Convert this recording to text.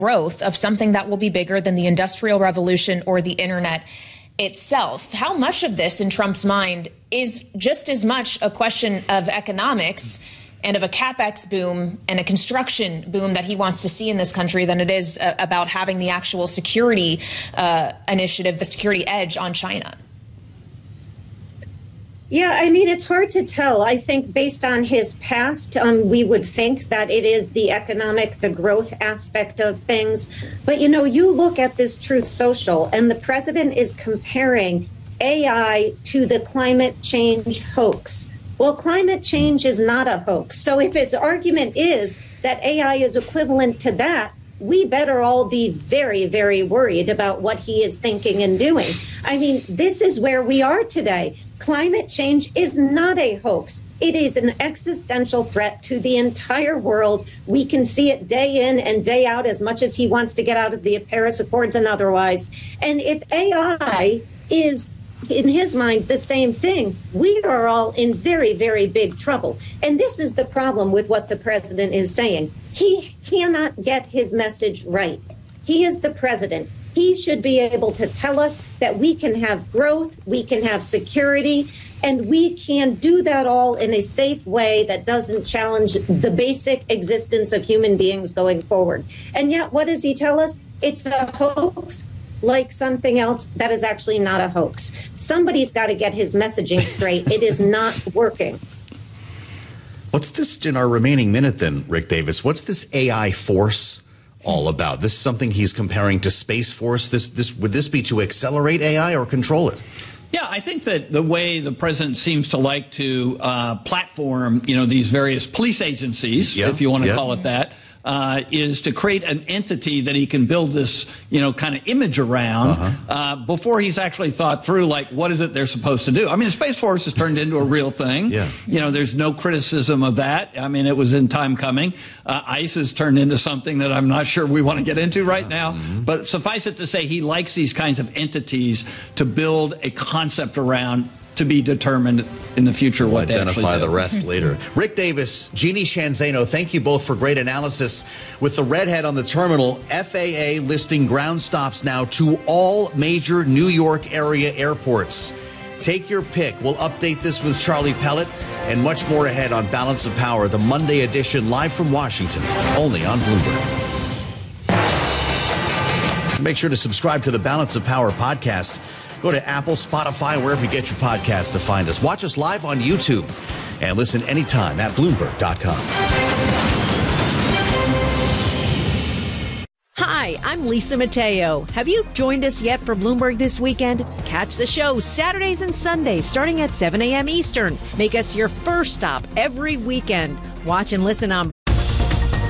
growth of something that will be bigger than the Industrial Revolution or the internet itself. How much of this in Trump's mind is just as much a question of economics and of a capex boom and a construction boom that he wants to see in this country than it is about having the actual security initiative, the security edge on China? Yeah, I mean, it's hard to tell. I think based on his past, we would think that it is the economic, the growth aspect of things. But, you know, you look at this Truth Social, and the president is comparing AI to the climate change hoax. Well, climate change is not a hoax. So if his argument is that AI is equivalent to that, we better all be very, very worried about what he is thinking and doing. I mean, this is where we are today. Climate change is not a hoax. It is an existential threat to the entire world. We can see it day in and day out as much as he wants to get out of the Paris Accords and otherwise. And if AI is, in his mind, the same thing, we are all in very, very big trouble. And this is the problem with what the president is saying. He cannot get his message right. He is the president. He should be able to tell us that we can have growth, we can have security, and we can do that all in a safe way that doesn't challenge the basic existence of human beings going forward. And yet, what does he tell us? It's a hoax, like something else that is actually not a hoax. Somebody's got to get his messaging straight. It is not working. What's this in our remaining minute then, Rick Davis? What's this AI force all about? This is something he's comparing to Space Force. Would this be to accelerate AI or control it? Yeah, I think that the way the president seems to like to platform, you know, these various police agencies, if you want to call it that, is to create an entity that he can build this, you know, kind of image around before he's actually thought through, like, what is it they're supposed to do? I mean, the Space Force has turned into a real thing. You know, there's no criticism of that. I mean, it was in time coming. ICE has turned into something that I'm not sure we want to get into right now. But suffice it to say, he likes these kinds of entities to build a concept around, to be determined in the future what they actually do. Identify the rest later. Rick Davis, Jeannie Shanzano, thank you both for great analysis. With the redhead on the terminal, FAA listing ground stops now to all major New York area airports. Take your pick. We'll update this with Charlie Pellet and much more ahead on Balance of Power, the Monday edition, live from Washington, only on Bloomberg. Make sure to subscribe to the Balance of Power podcast. Go to Apple, Spotify, wherever you get your podcasts to find us. Watch us live on YouTube and listen anytime at Bloomberg.com. Hi, I'm Lisa Mateo. Have you joined us yet for Bloomberg This Weekend? Catch the show Saturdays and Sundays starting at 7 a.m. Eastern. Make us your first stop every weekend. Watch and listen on